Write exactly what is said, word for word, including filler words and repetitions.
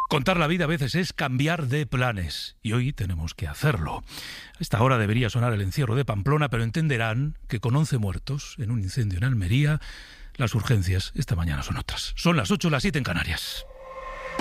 Contar la vida a veces es cambiar de planes, y hoy tenemos que hacerlo. A esta hora debería sonar el encierro de Pamplona, pero entenderán que con once muertos en un incendio en Almería, las urgencias esta mañana son otras. Son las ocho, las siete en Canarias.